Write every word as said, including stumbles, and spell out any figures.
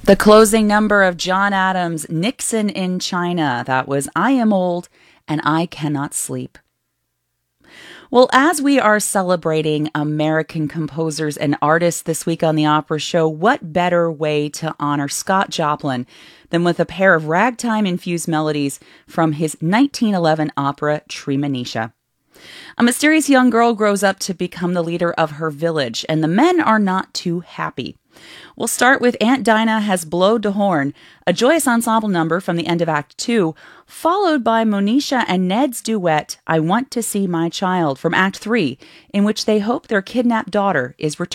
The closing number of John Adams' Nixon in China. That was I Am Old and I Cannot Sleep. Well, as we are celebrating American composers and artists this week on the Opera Show, what better way to honor Scott Joplin than with a pair of ragtime-infused melodies from his nineteen eleven opera Treemonisha. A mysterious young girl grows up to become the leader of her village, and the men are not too happy. We'll start with Aunt Dinah Has Blowed the Horn, a joyous ensemble number from the end of Act Two, followed by Monisha and Ned's duet, I Want to See My Child, from Act Three, in which they hope their kidnapped daughter is returned.